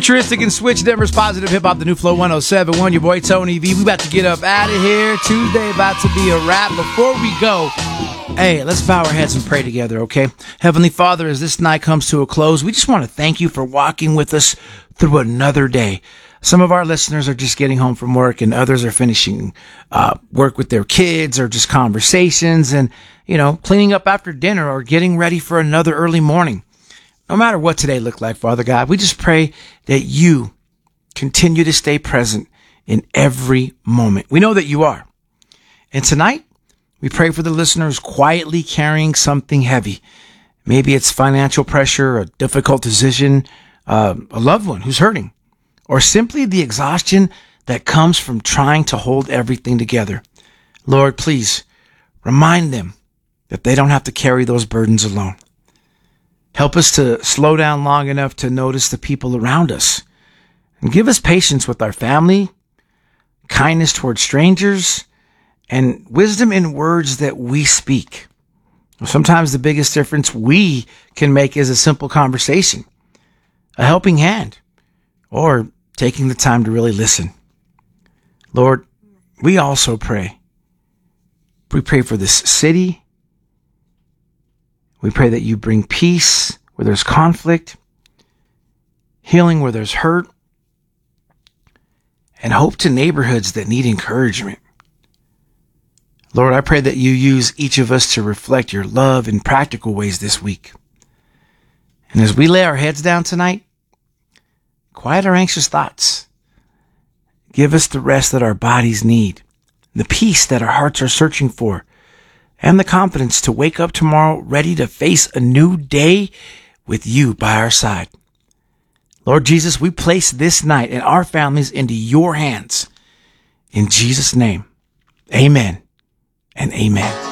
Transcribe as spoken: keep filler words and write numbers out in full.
Futuristic and Switch, Denver's positive hip hop, the new Flow one oh seven point one. Your boy Tony V. We about to get up out of here. Tuesday about to be a wrap. Before we go, hey, let's bow our heads and pray together, okay? Heavenly Father, as this night comes to a close, we just want to thank you for walking with us through another day. Some of our listeners are just getting home from work, and others are finishing uh, work with their kids or just conversations and, you know, cleaning up after dinner or getting ready for another early morning. No matter what today looked like, Father God, we just pray that you continue to stay present in every moment. We know that you are. And tonight, we pray for the listeners quietly carrying something heavy. Maybe it's financial pressure, a difficult decision, uh, a loved one who's hurting, or simply the exhaustion that comes from trying to hold everything together. Lord, please remind them that they don't have to carry those burdens alone. Help us to slow down long enough to notice the people around us, and give us patience with our family, kindness towards strangers, and wisdom in words that we speak. Sometimes the biggest difference we can make is a simple conversation, a helping hand, or taking the time to really listen. Lord, we also pray. We pray for this city. We pray that you bring peace where there's conflict, healing where there's hurt, and hope to neighborhoods that need encouragement. Lord, I pray that you use each of us to reflect your love in practical ways this week. And as we lay our heads down tonight, quiet our anxious thoughts. Give us the rest that our bodies need, the peace that our hearts are searching for, and the confidence to wake up tomorrow ready to face a new day with you by our side. Lord Jesus, we place this night and our families into your hands. In Jesus' name, amen and amen.